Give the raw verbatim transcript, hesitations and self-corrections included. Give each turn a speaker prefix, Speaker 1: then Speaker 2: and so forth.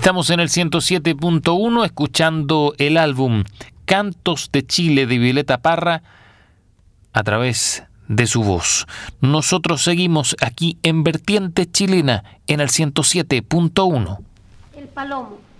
Speaker 1: Estamos en el ciento siete punto uno escuchando el álbum Cantos de Chile de Violeta Parra a través de su voz. Nosotros seguimos aquí en Vertiente Chilena en el ciento siete punto uno.
Speaker 2: El Palomo.